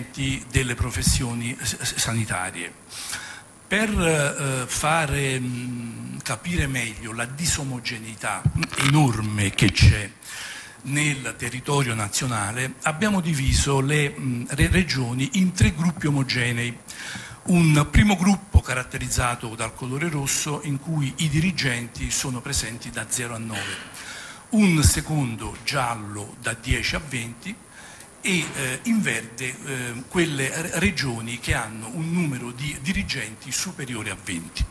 dirigenti delle professioni sanitarie. Per fare capire meglio la disomogeneità enorme che c'è nel territorio nazionale, abbiamo diviso le regioni in 3 gruppi omogenei. Un primo gruppo caratterizzato dal colore rosso, in cui i dirigenti sono presenti da 0 a 9, un secondo giallo da 10 a 20 e in verde quelle regioni che hanno un numero di dirigenti superiore a 20.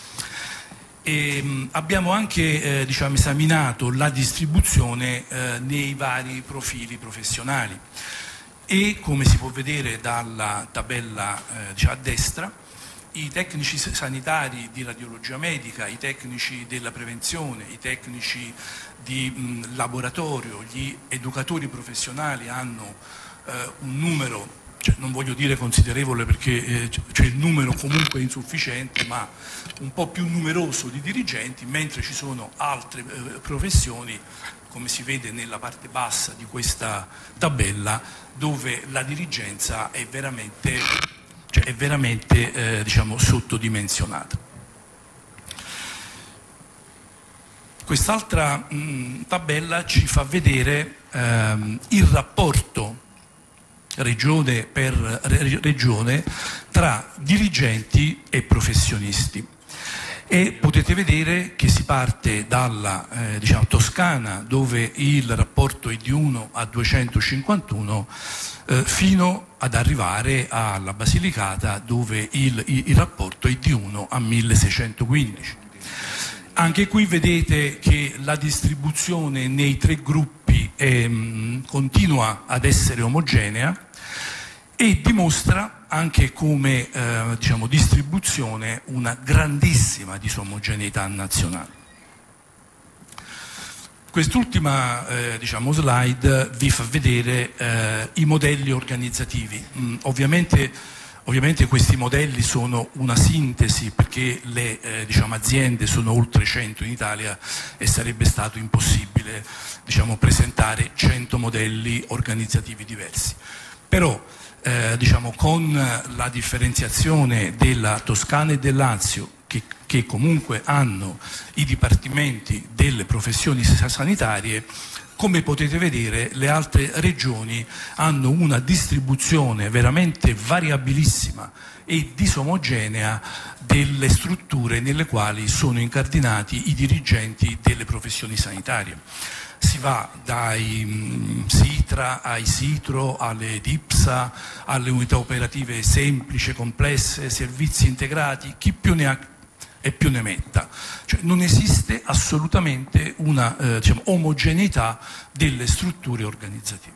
Abbiamo anche esaminato la distribuzione nei vari profili professionali e, come si può vedere dalla tabella a destra, i tecnici sanitari di radiologia medica, i tecnici della prevenzione, i tecnici di laboratorio, gli educatori professionali hanno un numero, non voglio dire considerevole perché c'è il numero comunque insufficiente, ma un po' più numeroso di dirigenti, mentre ci sono altre professioni, come si vede nella parte bassa di questa tabella, dove la dirigenza è veramente sottodimensionata. Quest'altra tabella ci fa vedere il rapporto regione per regione tra dirigenti e professionisti, e potete vedere che si parte dalla Toscana, dove il rapporto è di 1 a 251, fino ad arrivare alla Basilicata, dove il rapporto è di 1 a 1615. Anche qui vedete che la distribuzione nei 3 gruppi continua ad essere omogenea e dimostra anche come distribuzione una grandissima disomogeneità nazionale. Quest'ultima slide vi fa vedere i modelli organizzativi. Ovviamente questi modelli sono una sintesi, perché le aziende sono oltre 100 in Italia e sarebbe stato impossibile presentare 100 modelli organizzativi diversi. Però con la differenziazione della Toscana e del Lazio, che comunque hanno i dipartimenti delle professioni sanitarie, come potete vedere le altre regioni hanno una distribuzione veramente variabilissima e disomogenea delle strutture nelle quali sono incardinati i dirigenti delle professioni sanitarie. Si va dai SITRA ai SITRO, alle DIPSA, alle unità operative semplici, complesse, servizi integrati, chi più ne ha e più ne metta. Cioè, non esiste assolutamente una omogeneità delle strutture organizzative.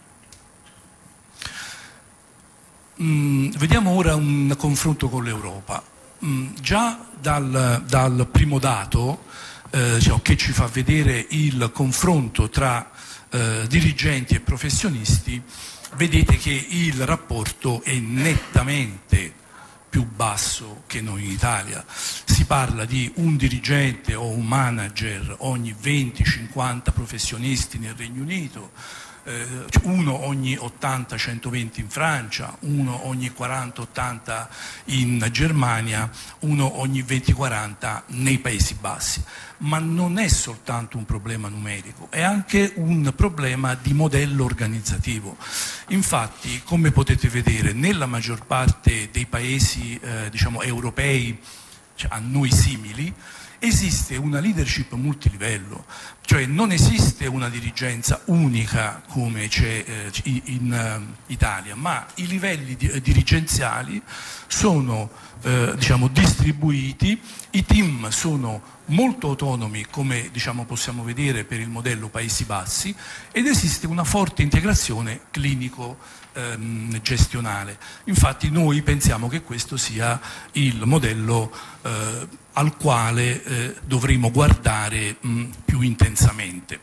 Vediamo ora un confronto con l'Europa. Già dal primo dato che ci fa vedere il confronto tra dirigenti e professionisti, vedete che il rapporto è nettamente più basso che noi in Italia. Si parla di un dirigente o un manager ogni 20-50 professionisti nel Regno Unito, uno ogni 80-120 in Francia, uno ogni 40-80 in Germania, uno ogni 20-40 nei Paesi Bassi. Ma non è soltanto un problema numerico, è anche un problema di modello organizzativo. Infatti, come potete vedere, nella maggior parte dei paesi europei, a noi simili, esiste una leadership multilivello, cioè non esiste una dirigenza unica come c'è in Italia, ma i livelli dirigenziali sono distribuiti, i team sono molto autonomi, come possiamo vedere per il modello Paesi Bassi, ed esiste una forte integrazione clinico-gestionale. Infatti noi pensiamo che questo sia il modello al quale dovremo guardare più intensamente.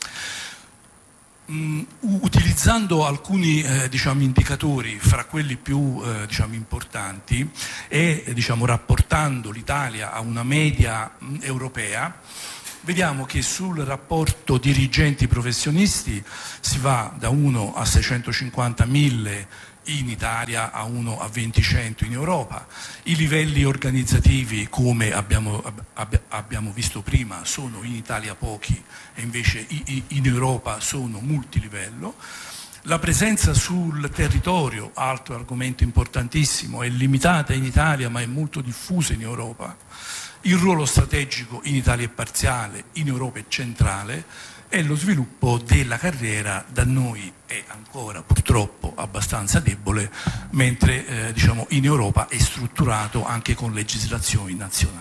Utilizzando alcuni indicatori fra quelli più importanti e rapportando l'Italia a una media europea, vediamo che sul rapporto dirigenti professionisti si va da 1 a 650.000 in Italia a 1 a 20-100 in Europa. I livelli organizzativi, come abbiamo visto prima, sono in Italia pochi e invece in Europa sono multilivello. La presenza sul territorio, altro argomento importantissimo, è limitata in Italia ma è molto diffusa in Europa. Il ruolo strategico in Italia è parziale, in Europa è centrale, e lo sviluppo della carriera da noi è ancora purtroppo abbastanza debole, mentre in Europa è strutturato anche con legislazioni nazionali.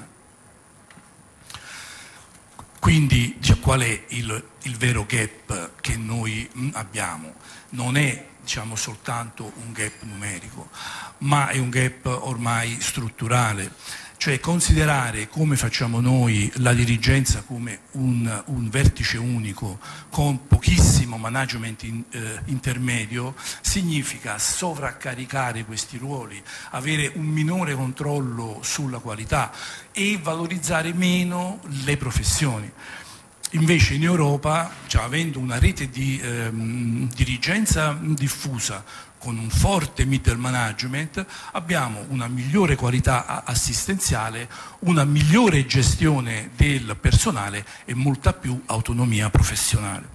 Quindi qual è il vero gap che noi abbiamo? Non è soltanto un gap numerico, ma è un gap ormai strutturale, cioè considerare, come facciamo noi, la dirigenza come un vertice unico con pochissimo management intermedio significa sovraccaricare questi ruoli, avere un minore controllo sulla qualità e valorizzare meno le professioni. Invece in Europa, avendo una rete di dirigenza diffusa con un forte middle management, abbiamo una migliore qualità assistenziale, una migliore gestione del personale e molta più autonomia professionale.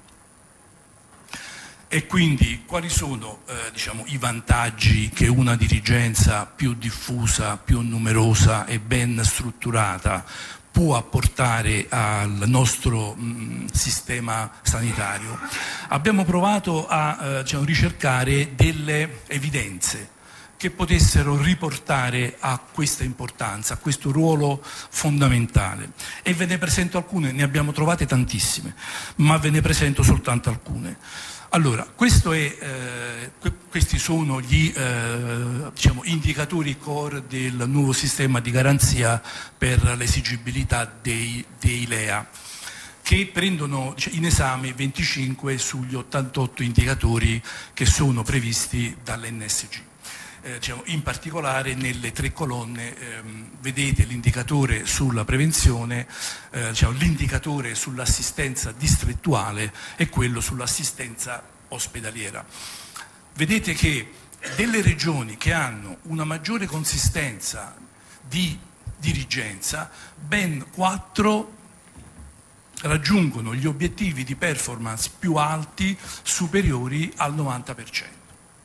E quindi quali sono i vantaggi che una dirigenza più diffusa, più numerosa e ben strutturata può apportare al nostro sistema sanitario? Abbiamo provato a ricercare delle evidenze che potessero riportare a questa importanza, a questo ruolo fondamentale. E ve ne presento alcune, ne abbiamo trovate tantissime, ma ve ne presento soltanto alcune. Allora, questi sono gli indicatori core del nuovo sistema di garanzia per l'esigibilità dei LEA, che prendono in esame 25 sugli 88 indicatori che sono previsti dall'NSG. In particolare nelle 3 colonne vedete l'indicatore sulla prevenzione, l'indicatore sull'assistenza distrettuale e quello sull'assistenza ospedaliera. Vedete che delle regioni che hanno una maggiore consistenza di dirigenza, ben 4 raggiungono gli obiettivi di performance più alti, superiori al 90%.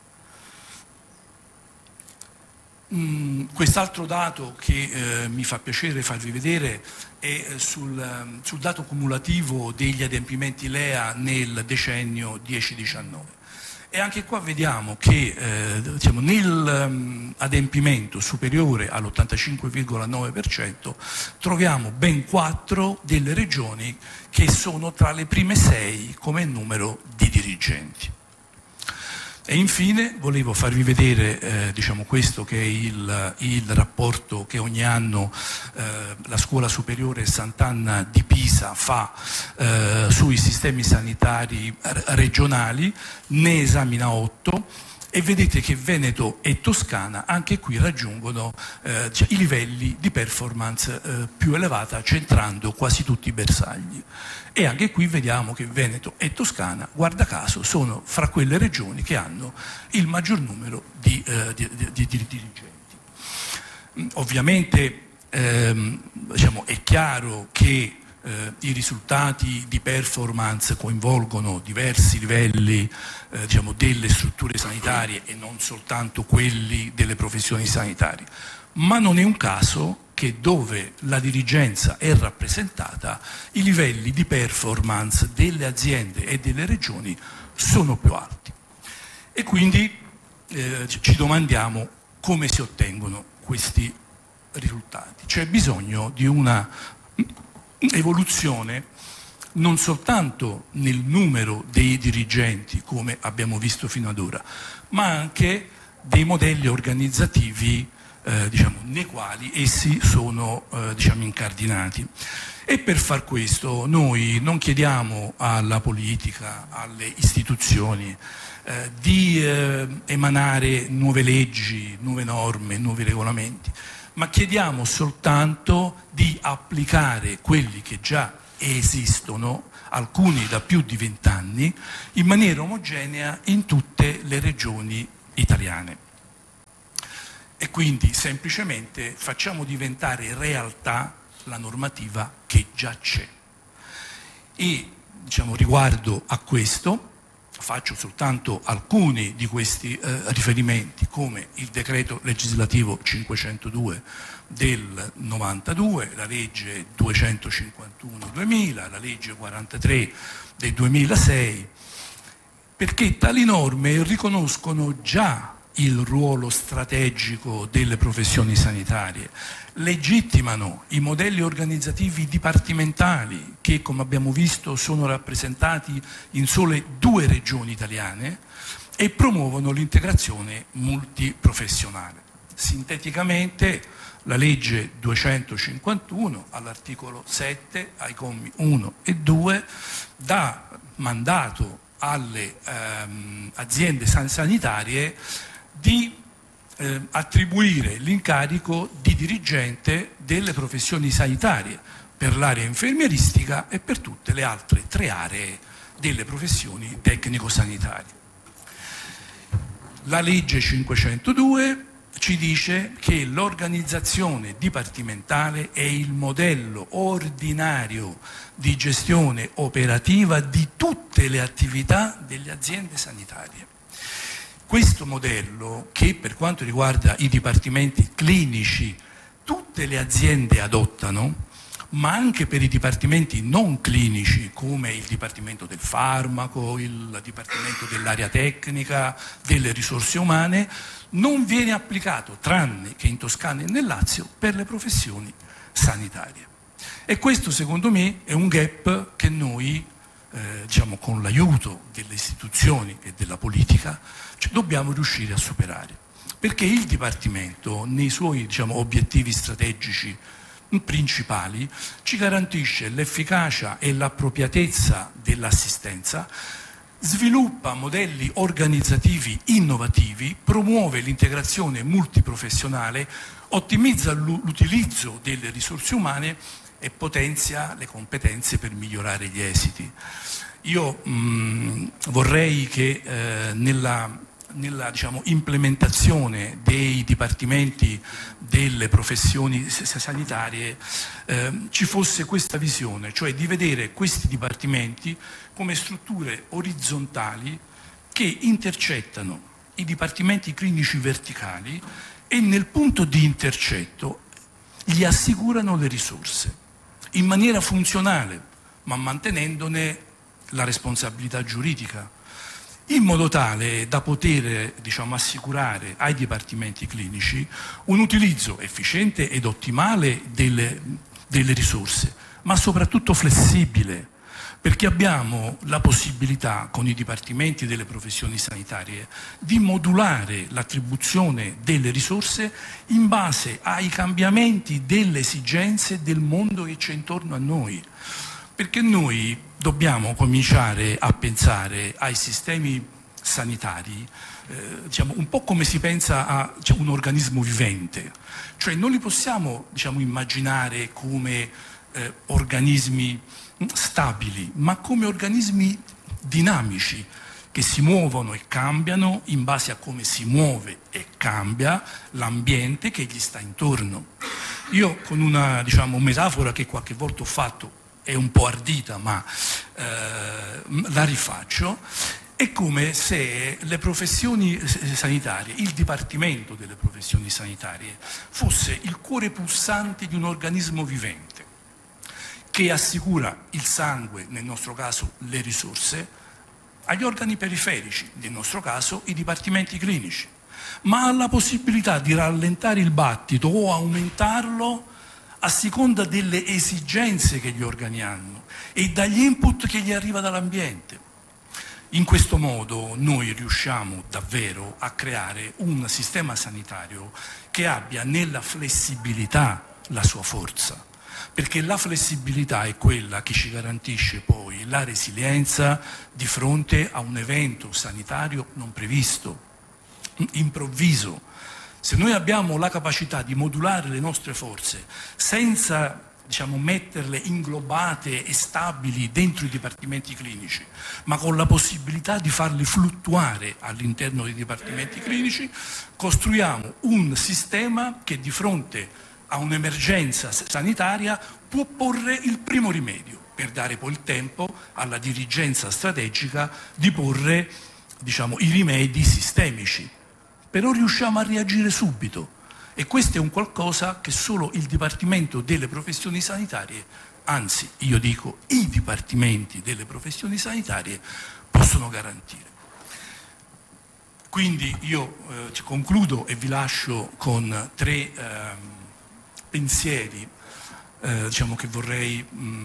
Quest'altro dato che mi fa piacere farvi vedere è sul dato cumulativo degli adempimenti LEA nel decennio 10-19. E anche qua vediamo che nell'adempimento superiore all'85,9% troviamo ben 4 delle regioni che sono tra le prime 6 come numero di dirigenti. E infine volevo farvi vedere questo che è il rapporto che ogni anno la Scuola Superiore Sant'Anna di Pisa fa sui sistemi sanitari regionali, ne esamina 8 e vedete che Veneto e Toscana anche qui raggiungono i livelli di performance più elevata, centrando quasi tutti i bersagli. E anche qui vediamo che Veneto e Toscana, guarda caso, sono fra quelle regioni che hanno il maggior numero di dirigenti. Ovviamente è chiaro che i risultati di performance coinvolgono diversi livelli delle strutture sanitarie e non soltanto quelli delle professioni sanitarie, ma non è un caso che dove la dirigenza è rappresentata i livelli di performance delle aziende e delle regioni sono più alti. E quindi ci domandiamo come si ottengono questi risultati. C'è bisogno di una evoluzione non soltanto nel numero dei dirigenti, come abbiamo visto fino ad ora, ma anche dei modelli organizzativi nei quali essi sono incardinati. E per far questo noi non chiediamo alla politica, alle istituzioni di emanare nuove leggi, nuove norme, nuovi regolamenti, ma chiediamo soltanto di applicare quelli che già esistono, alcuni da più di 20 anni, in maniera omogenea in tutte le regioni italiane. E quindi semplicemente facciamo diventare realtà la normativa che già c'è. E riguardo a questo faccio soltanto alcuni di questi riferimenti, come il decreto legislativo 502 del 92, la legge 251/2000, la legge 43 del 2006, perché tali norme riconoscono già il ruolo strategico delle professioni sanitarie, legittimano i modelli organizzativi dipartimentali che, come abbiamo visto, sono rappresentati in sole 2 regioni italiane e promuovono l'integrazione multiprofessionale. Sinteticamente, la legge 251 all'articolo 7, ai commi 1 e 2, dà mandato alle aziende sanitarie di attribuire l'incarico di dirigente delle professioni sanitarie per l'area infermieristica e per tutte le altre 3 aree delle professioni tecnico-sanitarie. La legge 502 ci dice che l'organizzazione dipartimentale è il modello ordinario di gestione operativa di tutte le attività delle aziende sanitarie. Questo modello, che per quanto riguarda i dipartimenti clinici tutte le aziende adottano, ma anche per i dipartimenti non clinici come il Dipartimento del Farmaco, il Dipartimento dell'area tecnica, delle risorse umane, non viene applicato, tranne che in Toscana e nel Lazio, per le professioni sanitarie. E questo secondo me è un gap che noi, con l'aiuto delle istituzioni e della politica, dobbiamo riuscire a superare. Perché il Dipartimento, nei suoi obiettivi strategici principali, ci garantisce l'efficacia e l'appropriatezza dell'assistenza, sviluppa modelli organizzativi innovativi, promuove l'integrazione multiprofessionale, ottimizza l'utilizzo delle risorse umane e potenzia le competenze per migliorare gli esiti. Io vorrei che nella implementazione dei dipartimenti delle professioni sanitarie ci fosse questa visione, cioè di vedere questi dipartimenti come strutture orizzontali che intercettano i dipartimenti clinici verticali e nel punto di intercetto gli assicurano le risorse in maniera funzionale, ma mantenendone la responsabilità giuridica, in modo tale da poter assicurare ai dipartimenti clinici un utilizzo efficiente ed ottimale delle risorse, ma soprattutto flessibile, perché abbiamo la possibilità con i dipartimenti delle professioni sanitarie di modulare l'attribuzione delle risorse in base ai cambiamenti delle esigenze del mondo che c'è intorno a noi. Perché noi dobbiamo cominciare a pensare ai sistemi sanitari un po' come si pensa a un organismo vivente, cioè non li possiamo immaginare come organismi stabili, ma come organismi dinamici che si muovono e cambiano in base a come si muove e cambia l'ambiente che gli sta intorno. Io con una metafora che qualche volta ho fatto, è un po' ardita, ma la rifaccio, è come se le professioni sanitarie, il Dipartimento delle professioni sanitarie, fosse il cuore pulsante di un organismo vivente che assicura il sangue, nel nostro caso le risorse, agli organi periferici, nel nostro caso i dipartimenti clinici, ma ha la possibilità di rallentare il battito o aumentarlo a seconda delle esigenze che gli organi hanno e dagli input che gli arriva dall'ambiente. In questo modo noi riusciamo davvero a creare un sistema sanitario che abbia nella flessibilità la sua forza, perché la flessibilità è quella che ci garantisce poi la resilienza di fronte a un evento sanitario non previsto, improvviso. Se noi abbiamo la capacità di modulare le nostre forze senza diciamo, metterle inglobate e stabili dentro i dipartimenti clinici, ma con la possibilità di farli fluttuare all'interno dei dipartimenti clinici, costruiamo un sistema che di fronte a un'emergenza sanitaria può porre il primo rimedio, per dare poi il tempo alla dirigenza strategica di porre, diciamo, i rimedi sistemici. Però riusciamo a reagire subito. E questo è un qualcosa che solo il Dipartimento delle Professioni Sanitarie, anzi io dico i dipartimenti delle professioni sanitarie, possono garantire. Quindi io concludo e vi lascio con tre pensieri diciamo, che vorrei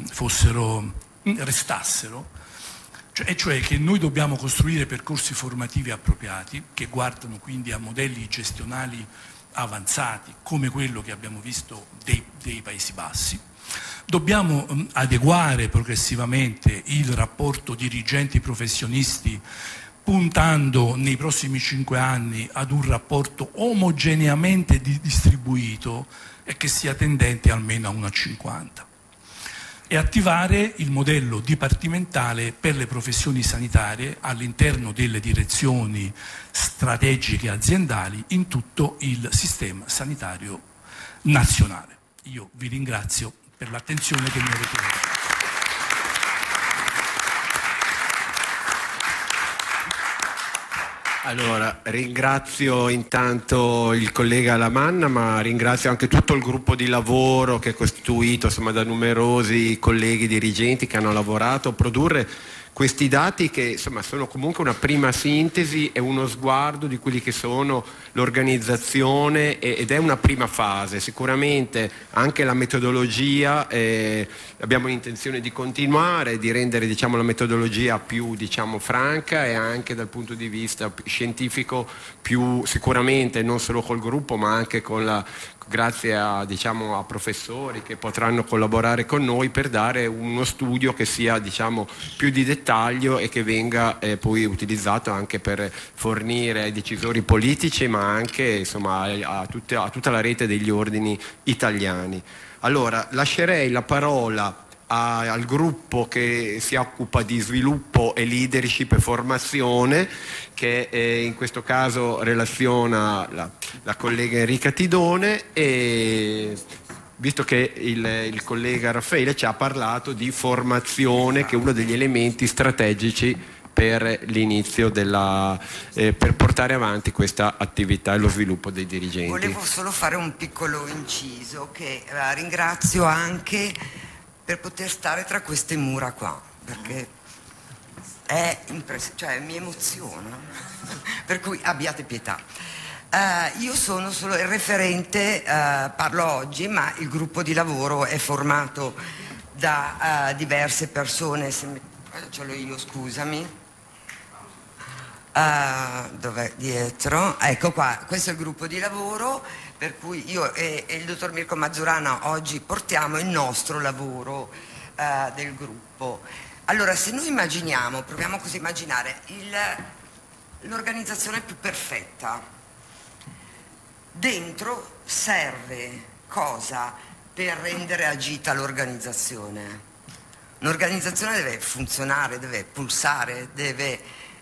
restassero, cioè che noi dobbiamo costruire percorsi formativi appropriati che guardano quindi a modelli gestionali avanzati come quello che abbiamo visto dei Paesi Bassi. Dobbiamo adeguare progressivamente il rapporto dirigenti-professionisti puntando nei prossimi 5 anni ad un rapporto omogeneamente distribuito e che sia tendente almeno a 1 a 50. E attivare il modello dipartimentale per le professioni sanitarie all'interno delle direzioni strategiche aziendali in tutto il sistema sanitario nazionale. Io vi ringrazio per l'attenzione che mi avete dato. Allora, ringrazio intanto il collega Lamanna, ma ringrazio anche tutto il gruppo di lavoro che è costituito, insomma, da numerosi colleghi dirigenti che hanno lavorato a produrre questi dati che, insomma, sono comunque una prima sintesi e uno sguardo di quelli che sono l'organizzazione ed è una prima fase. Sicuramente anche la metodologia abbiamo intenzione di continuare, di rendere, diciamo, la metodologia più, diciamo, franca e anche dal punto di vista scientifico più, sicuramente non solo col gruppo ma anche con grazie a, diciamo, a professori che potranno collaborare con noi per dare uno studio che sia, diciamo, più di dettaglio e che venga poi utilizzato anche per fornire ai decisori politici ma anche, insomma, a tutta la rete degli ordini italiani. Allora, lascerei la parola al gruppo che si occupa di sviluppo e leadership e formazione, che in questo caso relaziona la collega Enrica Tidone, e visto che il collega Raffaele ci ha parlato di formazione, che è uno degli elementi strategici per l'inizio per portare avanti questa attività e lo sviluppo dei dirigenti. Volevo solo fare un piccolo inciso che ringrazio anche per poter stare tra queste mura qua, perché cioè, mi emoziona, per cui abbiate pietà. Io sono solo il referente, parlo oggi, ma il gruppo di lavoro è formato da diverse persone. Ce l'ho io, scusami. Dov'è? Dietro. Ecco qua, questo è il gruppo di lavoro per cui io e il dottor Mirko Mazzurana oggi portiamo il nostro lavoro del gruppo. Allora, se noi immaginiamo, proviamo così a immaginare l'organizzazione più perfetta, dentro serve cosa per rendere agita l'organizzazione? L'organizzazione deve funzionare, deve pulsare, deve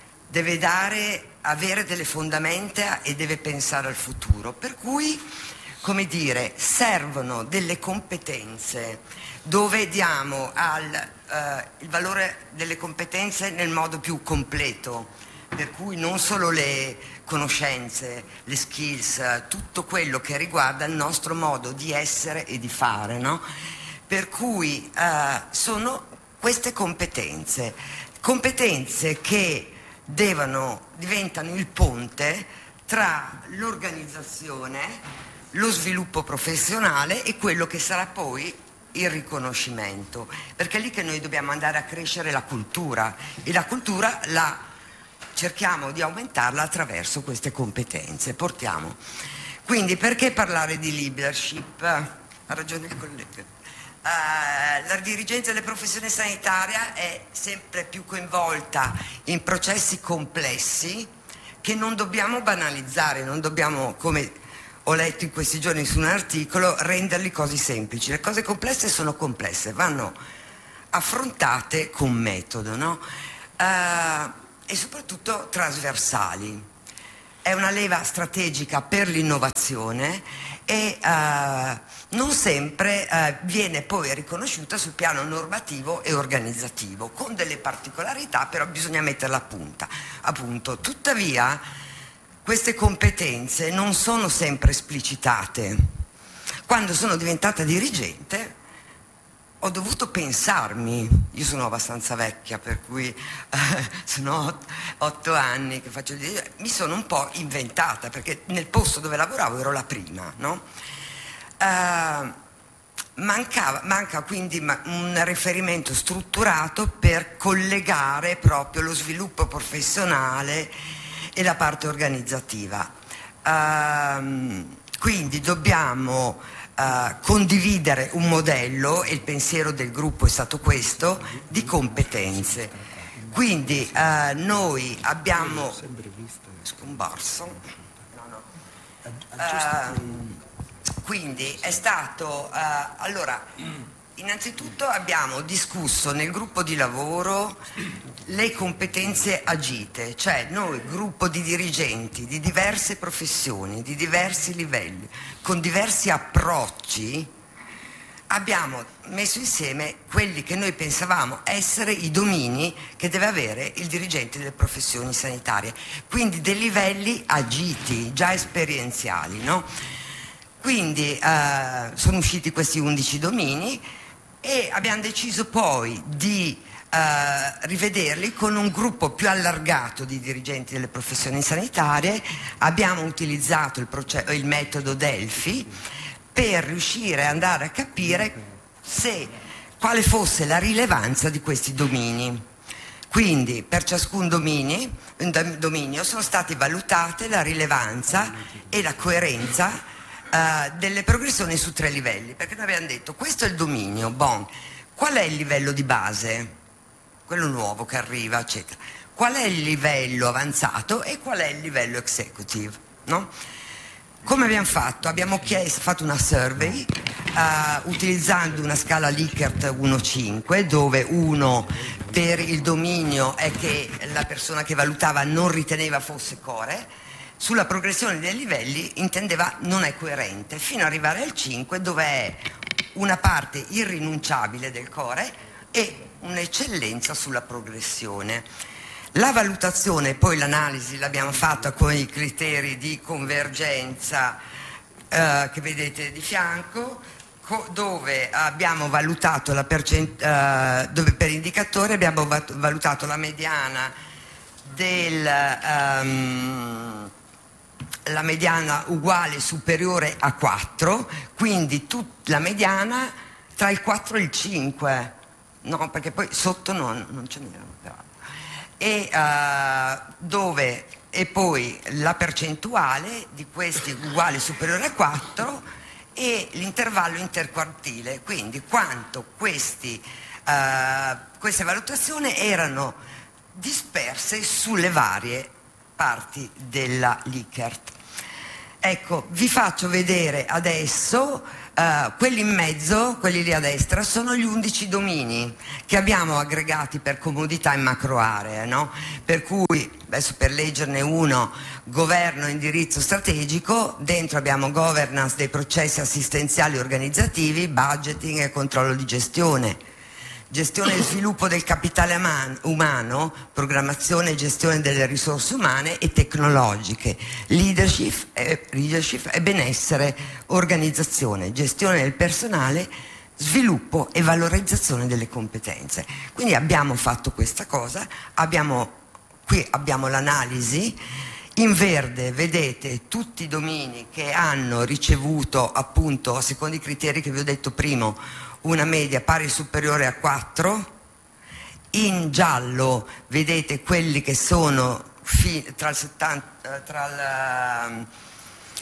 avere delle fondamenta e deve pensare al futuro, per cui, come dire, servono delle competenze dove diamo il valore delle competenze nel modo più completo, per cui non solo le conoscenze, le skills, tutto quello che riguarda il nostro modo di essere e di fare, no? Per cui sono queste competenze che diventano il ponte tra l'organizzazione, lo sviluppo professionale e quello che sarà poi il riconoscimento, perché è lì che noi dobbiamo andare a crescere la cultura, e la cultura la cerchiamo di aumentarla attraverso queste competenze. Quindi, perché parlare di leadership? Ha ragione il collega. La dirigenza delle professioni sanitarie è sempre più coinvolta in processi complessi che non dobbiamo banalizzare, non dobbiamo, come ho letto in questi giorni su un articolo, renderli cose semplici. Le cose complesse sono complesse, vanno affrontate con metodo, no? E soprattutto trasversali. È una leva strategica per l'innovazione e non sempre viene poi riconosciuta sul piano normativo e organizzativo, con delle particolarità, però bisogna metterla a punto. Tuttavia queste competenze non sono sempre esplicitate. Quando sono diventata dirigente ho dovuto pensarmi, io sono abbastanza vecchia, per cui sono 8 anni che faccio dirigente, mi sono un po' inventata, perché nel posto dove lavoravo ero la prima, no? Manca quindi un riferimento strutturato per collegare proprio lo sviluppo professionale e la parte organizzativa. Quindi dobbiamo condividere un modello, e il pensiero del gruppo è stato questo, di competenze. Quindi noi abbiamo scomparso. Quindi è stato allora, innanzitutto abbiamo discusso nel gruppo di lavoro le competenze agite, cioè noi, gruppo di dirigenti di diverse professioni, di diversi livelli, con diversi approcci, abbiamo messo insieme quelli che noi pensavamo essere i domini che deve avere il dirigente delle professioni sanitarie, quindi dei livelli agiti, già esperienziali, no? Quindi sono usciti questi 11 domini e abbiamo deciso poi di rivederli con un gruppo più allargato di dirigenti delle professioni sanitarie. Abbiamo utilizzato il metodo Delphi per riuscire ad andare a capire quale fosse la rilevanza di questi domini. Quindi per ciascun dominio sono state valutate la rilevanza e la coerenza delle progressioni su 3 livelli, perché noi abbiamo detto questo è il dominio, qual è il livello di base, quello nuovo che arriva, eccetera, qual è il livello avanzato e qual è il livello executive, no? Come abbiamo fatto? Abbiamo fatto una survey utilizzando una scala Likert 1-5, dove 1 per il dominio è che la persona che valutava non riteneva fosse core, sulla progressione dei livelli intendeva non è coerente, fino ad arrivare al 5, dove è una parte irrinunciabile del core e un'eccellenza sulla progressione. La valutazione, poi l'analisi l'abbiamo fatta con i criteri di convergenza che vedete di fianco, dove abbiamo valutato dove per indicatore abbiamo valutato la mediana la mediana uguale superiore a 4, quindi la mediana tra il 4 e il 5, no, perché poi sotto non ce n'erano, e poi la percentuale di questi uguale superiore a 4 e l'intervallo interquartile, quindi quanto queste valutazioni erano disperse sulle varie parti della Likert. Ecco, vi faccio vedere adesso quelli in mezzo, quelli lì a destra, sono gli 11 domini che abbiamo aggregati per comodità in macro aree, no? Per cui, adesso per leggerne uno, governo e indirizzo strategico, dentro abbiamo governance dei processi assistenziali organizzativi, budgeting e controllo di gestione. Gestione e sviluppo del capitale umano, programmazione e gestione delle risorse umane e tecnologiche, leadership e benessere, organizzazione, gestione del personale, sviluppo e valorizzazione delle competenze. Quindi abbiamo fatto questa cosa, qui abbiamo l'analisi. In verde vedete tutti i domini che hanno ricevuto, appunto, a secondo i criteri che vi ho detto prima, una media pari o superiore a 4. In giallo vedete quelli che sono tra il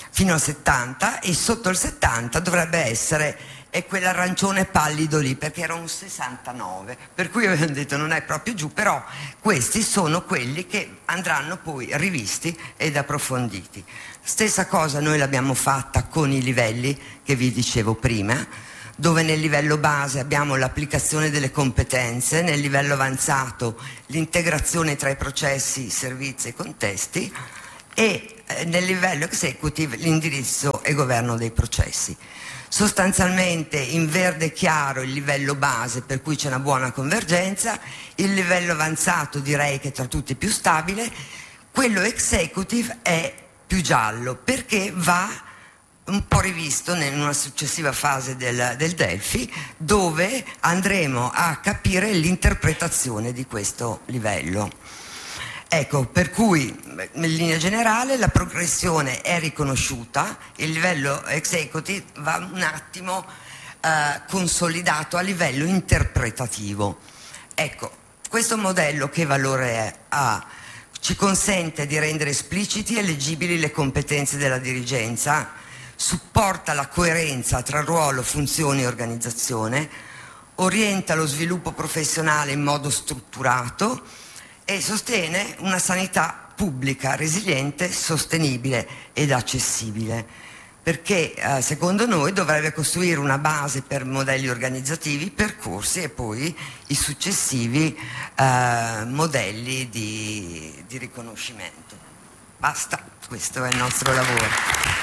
fino al 70, e sotto il 70 dovrebbe essere quell'arancione pallido lì, perché era un 69, per cui abbiamo detto non è proprio giù, però questi sono quelli che andranno poi rivisti ed approfonditi. Stessa cosa noi l'abbiamo fatta con i livelli che vi dicevo prima, dove nel livello base abbiamo l'applicazione delle competenze, nel livello avanzato l'integrazione tra i processi, servizi e contesti, e nel livello executive l'indirizzo e governo dei processi. Sostanzialmente in verde chiaro il livello base, per cui c'è una buona convergenza, il livello avanzato direi che tra tutti è più stabile, quello executive è più giallo perché va un po' rivisto in una successiva fase del Delphi, dove andremo a capire l'interpretazione di questo livello. Ecco, per cui in linea generale la progressione è riconosciuta, il livello executive va un attimo consolidato a livello interpretativo. Ecco, questo modello che valore ha? Ci consente di rendere espliciti e leggibili le competenze della dirigenza, supporta la coerenza tra ruolo, funzioni e organizzazione, orienta lo sviluppo professionale in modo strutturato e sostiene una sanità pubblica resiliente, sostenibile ed accessibile, perché secondo noi dovrebbe costruire una base per modelli organizzativi, percorsi e poi i successivi modelli di riconoscimento. Basta, questo è il nostro lavoro.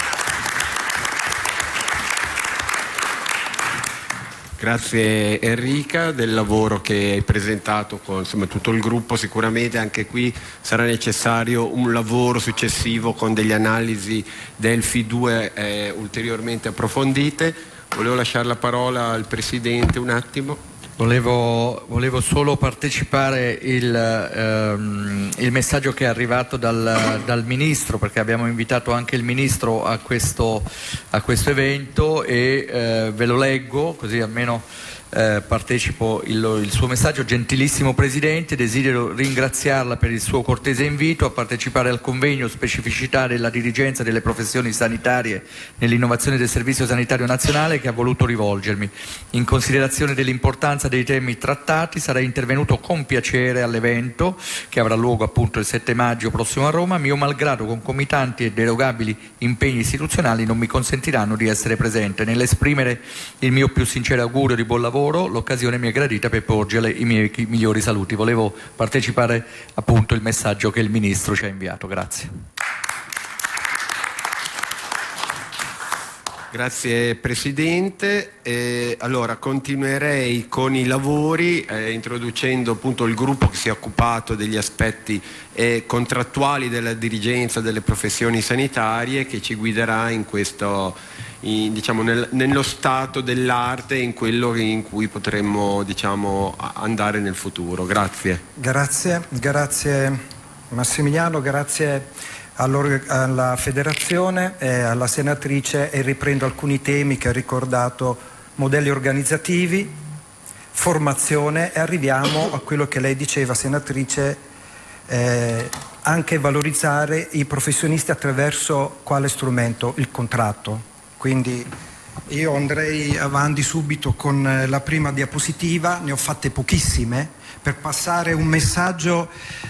Grazie Enrica del lavoro che hai presentato con tutto il gruppo. Sicuramente anche qui sarà necessario un lavoro successivo con delle analisi Delphi 2 ulteriormente approfondite. Volevo lasciare la parola al Presidente un attimo. Volevo solo partecipare il messaggio che è arrivato dal Ministro, perché abbiamo invitato anche il Ministro a questo evento e ve lo leggo così almeno partecipo il suo messaggio. Gentilissimo Presidente, desidero ringraziarla per il suo cortese invito a partecipare al convegno Specificità della dirigenza delle professioni sanitarie nell'innovazione del Servizio Sanitario Nazionale che ha voluto rivolgermi. In considerazione dell'importanza dei temi trattati sarei intervenuto con piacere all'evento che avrà luogo appunto il 7 maggio prossimo a Roma. Mio malgrado concomitanti e derogabili impegni istituzionali non mi consentiranno di essere presente. Nell'esprimere il mio più sincero augurio di buon lavoro, l'occasione mi è gradita per porgere i miei migliori saluti. Volevo partecipare appunto il messaggio che il Ministro ci ha inviato. Grazie. Grazie Presidente. Allora continuerei con i lavori introducendo appunto il gruppo che si è occupato degli aspetti contrattuali della dirigenza delle professioni sanitarie, che ci guiderà in questo nello stato dell'arte, in quello in cui potremmo andare nel futuro. Grazie Massimiliano, grazie alla Federazione e alla Senatrice, e riprendo alcuni temi che ha ricordato: modelli organizzativi, formazione, e arriviamo a quello che lei diceva, Senatrice, anche valorizzare i professionisti attraverso quale strumento? Il contratto. Quindi io andrei avanti subito con la prima diapositiva, ne ho fatte pochissime, per passare un messaggio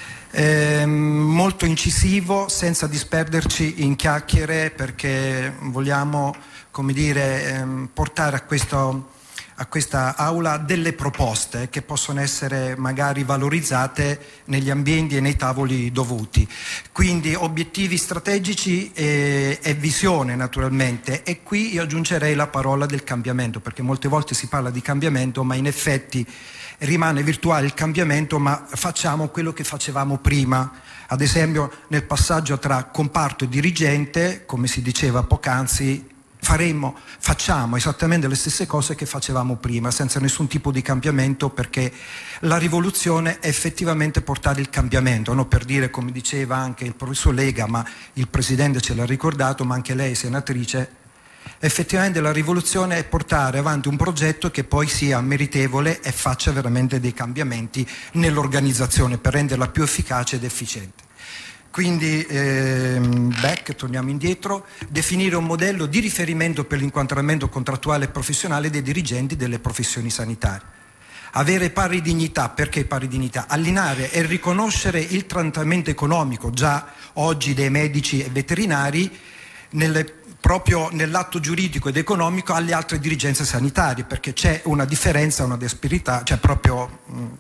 molto incisivo, senza disperderci in chiacchiere, perché vogliamo, portare a questa aula delle proposte che possono essere magari valorizzate negli ambienti e nei tavoli dovuti. Quindi obiettivi strategici e visione, naturalmente, e qui io aggiungerei la parola del cambiamento, perché molte volte si parla di cambiamento ma in effetti rimane virtuale il cambiamento, ma facciamo quello che facevamo prima. Ad esempio nel passaggio tra comparto e dirigente, come si diceva poc'anzi, facciamo esattamente le stesse cose che facevamo prima, senza nessun tipo di cambiamento, perché la rivoluzione è effettivamente portare il cambiamento, no? Per dire, come diceva anche il professor Lega, ma il Presidente ce l'ha ricordato, ma anche lei, Senatrice, effettivamente la rivoluzione è portare avanti un progetto che poi sia meritevole e faccia veramente dei cambiamenti nell'organizzazione per renderla più efficace ed efficiente. Quindi, torniamo indietro, definire un modello di riferimento per l'inquadramento contrattuale e professionale dei dirigenti delle professioni sanitarie. Avere pari dignità, perché pari dignità? Allineare e riconoscere il trattamento economico già oggi dei medici e veterinari proprio nell'atto giuridico ed economico alle altre dirigenze sanitarie, perché c'è una differenza, una disparità, cioè proprio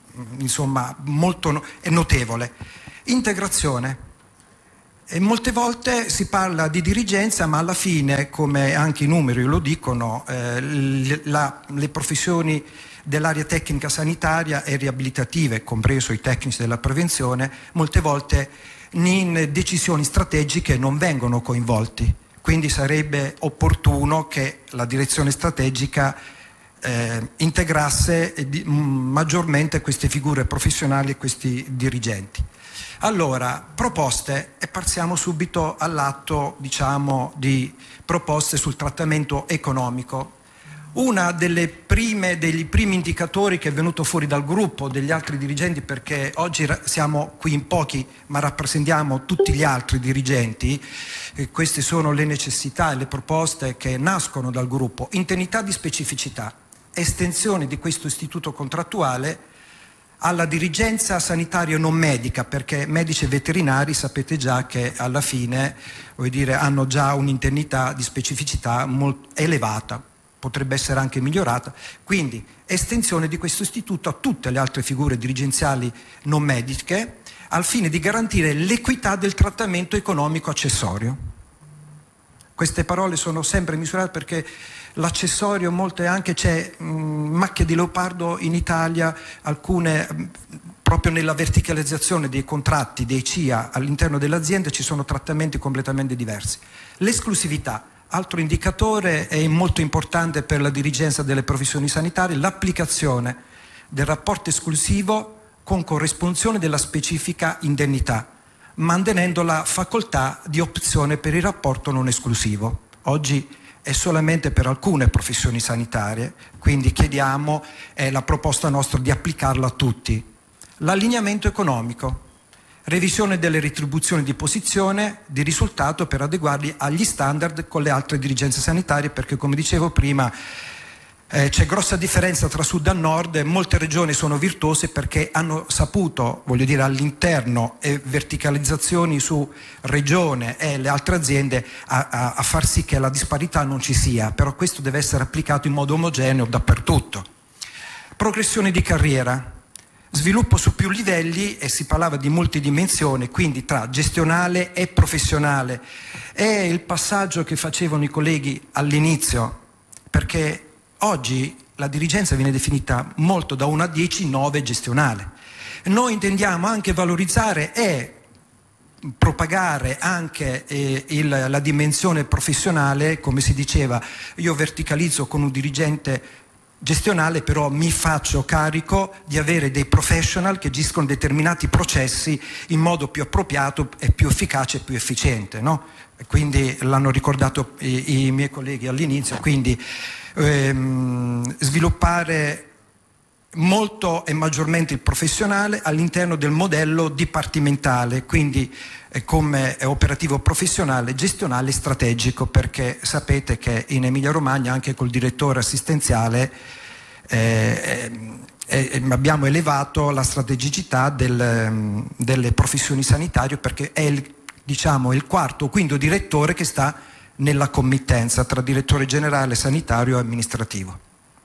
molto notevole. Integrazione. E molte volte si parla di dirigenza, ma alla fine, come anche i numeri lo dicono, le professioni dell'area tecnica sanitaria e riabilitative, compreso i tecnici della prevenzione, molte volte in decisioni strategiche non vengono coinvolti. Quindi sarebbe opportuno che la direzione strategica integrasse maggiormente queste figure professionali e questi dirigenti. Allora, proposte, e passiamo subito all'atto, di proposte sul trattamento economico. Una degli primi indicatori che è venuto fuori dal gruppo degli altri dirigenti, perché oggi siamo qui in pochi ma rappresentiamo tutti gli altri dirigenti, queste sono le necessità e le proposte che nascono dal gruppo: indennità di specificità, estensione di questo istituto contrattuale alla dirigenza sanitaria non medica, perché medici e veterinari sapete già che alla fine hanno già un'indennità di specificità molto elevata, potrebbe essere anche migliorata. Quindi estensione di questo istituto a tutte le altre figure dirigenziali non mediche, al fine di garantire l'equità del trattamento economico accessorio. Queste parole sono sempre misurate, perché l'accessorio molte anche c'è macchie di leopardo in Italia, alcune proprio nella verticalizzazione dei contratti, dei CIA all'interno delle aziende ci sono trattamenti completamente diversi. L'esclusività, altro indicatore è molto importante per la dirigenza delle professioni sanitarie, l'applicazione del rapporto esclusivo con corrispondenza della specifica indennità, mantenendo la facoltà di opzione per il rapporto non esclusivo. Oggi è solamente per alcune professioni sanitarie, quindi chiediamo, è la proposta nostra di applicarla a tutti. L'allineamento economico, revisione delle retribuzioni di posizione di risultato per adeguarli agli standard con le altre dirigenze sanitarie, perché come dicevo prima c'è grossa differenza tra sud e nord, e molte regioni sono virtuose perché hanno saputo, all'interno e verticalizzazioni su regione e le altre aziende a far sì che la disparità non ci sia, però questo deve essere applicato in modo omogeneo dappertutto. Progressione di carriera, sviluppo su più livelli, e si parlava di multidimensione, quindi tra gestionale e professionale. È il passaggio che facevano i colleghi all'inizio, perché oggi la dirigenza viene definita molto da 1 a 10, 9 gestionale. Noi intendiamo anche valorizzare e propagare anche la dimensione professionale, come si diceva, io verticalizzo con un dirigente gestionale, però mi faccio carico di avere dei professional che gestiscono determinati processi in modo più appropriato e più efficace e più efficiente, no? Quindi l'hanno ricordato i miei colleghi all'inizio, quindi sviluppare molto e maggiormente il professionale all'interno del modello dipartimentale, quindi come operativo professionale, gestionale e strategico, perché sapete che in Emilia Romagna anche col direttore assistenziale abbiamo elevato la strategicità delle professioni sanitarie, perché è il quarto o quinto direttore che sta nella committenza tra direttore generale sanitario e amministrativo.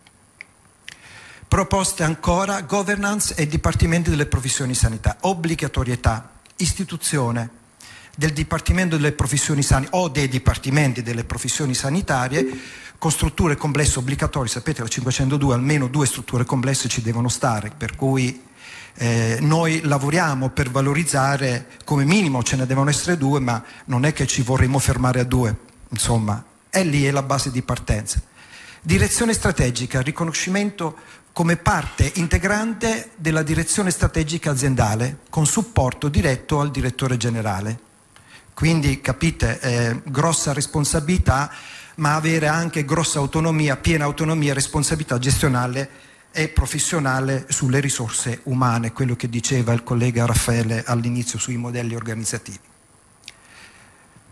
Proposte ancora, governance e dipartimenti delle professioni sanitarie, obbligatorietà, istituzione del dipartimento delle professioni sanitarie o dei dipartimenti delle professioni sanitarie con strutture complesse obbligatorie. Sapete, la 502 almeno 2 strutture complesse ci devono stare, per cui noi lavoriamo per valorizzare, come minimo ce ne devono essere 2, ma non è che ci vorremmo fermare a 2, insomma, è lì è la base di partenza. Direzione strategica, riconoscimento come parte integrante della direzione strategica aziendale con supporto diretto al direttore generale. Quindi capite, grossa responsabilità, ma avere anche grossa autonomia, piena autonomia e responsabilità gestionale e professionale sulle risorse umane, quello che diceva il collega Raffaele all'inizio sui modelli organizzativi.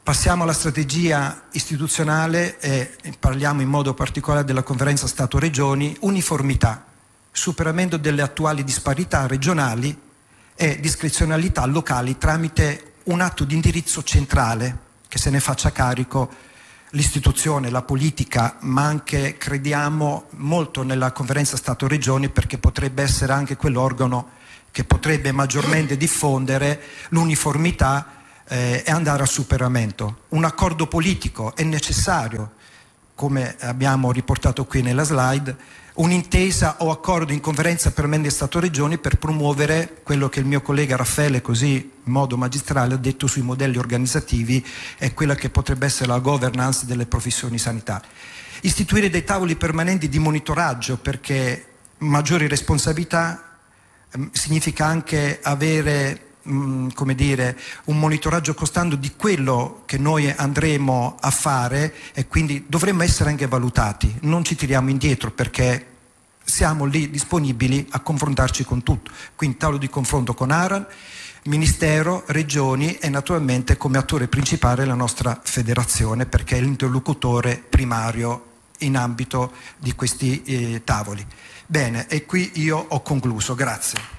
Passiamo alla strategia istituzionale e parliamo in modo particolare della conferenza Stato-Regioni. Uniformità, superamento delle attuali disparità regionali e discrezionalità locali tramite un atto di indirizzo centrale che se ne faccia carico l'istituzione, la politica, ma anche crediamo molto nella conferenza Stato-Regioni, perché potrebbe essere anche quell'organo che potrebbe maggiormente diffondere l'uniformità e andare al superamento. Un accordo politico è necessario, come abbiamo riportato qui nella slide, un'intesa o accordo in conferenza permanente Stato-Regioni per promuovere quello che il mio collega Raffaele così in modo magistrale ha detto sui modelli organizzativi e quella che potrebbe essere la governance delle professioni sanitarie. Istituire dei tavoli permanenti di monitoraggio, perché maggiori responsabilità significa anche avere come dire, un monitoraggio costante di quello che noi andremo a fare, e quindi dovremmo essere anche valutati. Non ci tiriamo indietro, perché siamo lì disponibili a confrontarci con tutto. Quindi tavolo di confronto con ARAN, Ministero, Regioni e naturalmente come attore principale la nostra federazione, perché è l'interlocutore primario in ambito di questi tavoli. Bene, e qui io ho concluso. Grazie.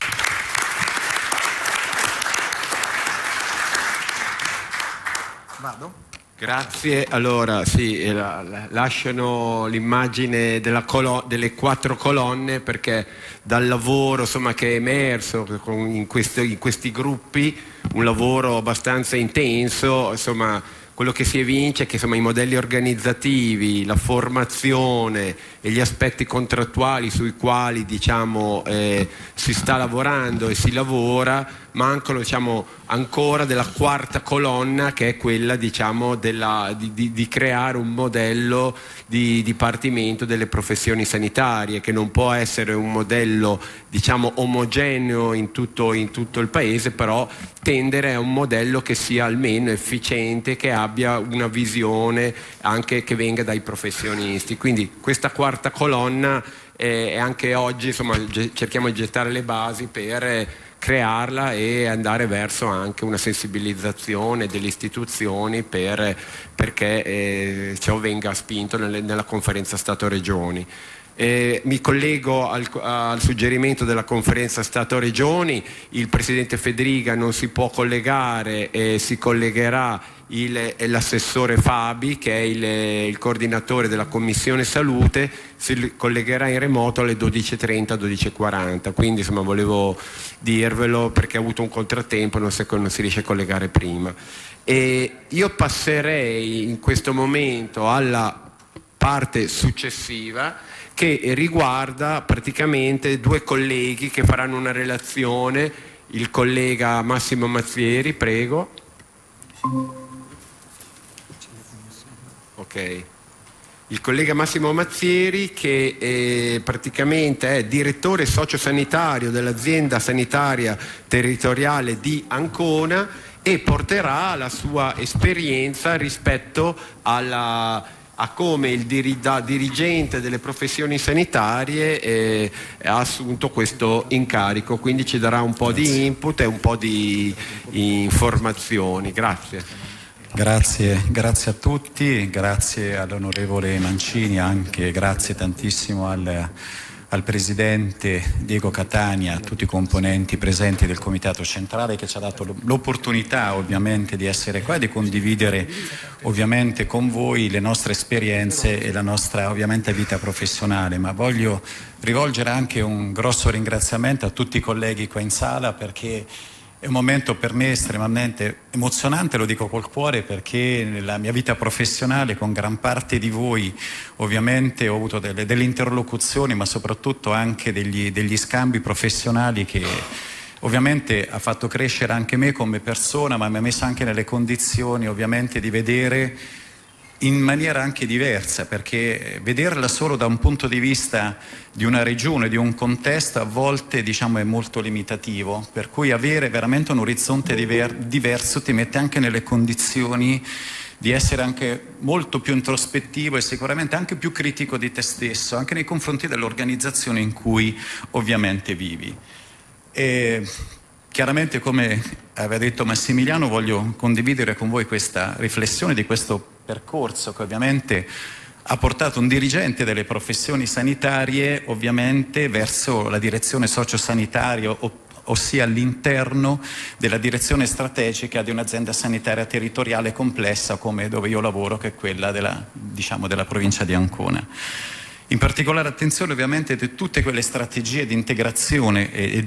Vado? Grazie. Allora sì, lasciano l'immagine delle 4 colonne, perché dal lavoro insomma, che è emerso in questi gruppi, un lavoro abbastanza intenso, insomma, quello che si evince è che insomma, i modelli organizzativi, la formazione e gli aspetti contrattuali sui quali diciamo, si sta lavorando e si lavora, mancano diciamo, ancora della 4ª colonna, che è quella diciamo, di creare un modello di dipartimento delle professioni sanitarie, che non può essere un modello diciamo, omogeneo in tutto il paese, però tendere a un modello che sia almeno efficiente, che abbia una visione anche che venga dai professionisti. Quindi questa 4ª colonna anche oggi insomma, cerchiamo di gettare le basi per crearla e andare verso anche una sensibilizzazione delle istituzioni perché ciò venga spinto nella conferenza Stato-Regioni. Mi collego al suggerimento della conferenza Stato-Regioni. Il Presidente Federica non si può collegare, si collegherà l'assessore Fabi, che è il coordinatore della Commissione Salute, si collegherà in remoto alle 12:30, 12:40, quindi insomma volevo dirvelo perché ha avuto un contrattempo, non si riesce a collegare prima. E io passerei in questo momento alla parte successiva, che riguarda praticamente 2 colleghi che faranno una relazione. Il collega Massimo Mazzieri, prego. Ok. Il collega Massimo Mazzieri, che praticamente è direttore sociosanitario dell'azienda sanitaria territoriale di Ancona e porterà la sua esperienza rispetto a come il dirigente delle professioni sanitarie ha assunto questo incarico, quindi ci darà un po' di input e un po' di informazioni. Grazie. Grazie a tutti, grazie all'onorevole Mancini, anche grazie tantissimo al Presidente Diego Catania, a tutti i componenti presenti del Comitato Centrale, che ci ha dato l'opportunità ovviamente di essere qua e di condividere ovviamente con voi le nostre esperienze e la nostra ovviamente vita professionale. Ma voglio rivolgere anche un grosso ringraziamento a tutti i colleghi qua in sala, perché è un momento per me estremamente emozionante, lo dico col cuore, perché nella mia vita professionale con gran parte di voi ovviamente ho avuto delle interlocuzioni, ma soprattutto anche degli scambi professionali che ovviamente ha fatto crescere anche me come persona, ma mi ha messo anche nelle condizioni ovviamente di vedere in maniera anche diversa, perché vederla solo da un punto di vista di una regione, di un contesto, a volte diciamo è molto limitativo, per cui avere veramente un orizzonte diverso ti mette anche nelle condizioni di essere anche molto più introspettivo e sicuramente anche più critico di te stesso, anche nei confronti dell'organizzazione in cui ovviamente vivi. E chiaramente, come aveva detto Massimiliano, voglio condividere con voi questa riflessione di questo percorso che ovviamente ha portato un dirigente delle professioni sanitarie ovviamente verso la direzione sociosanitaria, ossia all'interno della direzione strategica di un'azienda sanitaria territoriale complessa come dove io lavoro, che è quella della provincia di Ancona. In particolare attenzione ovviamente a tutte quelle strategie di integrazione e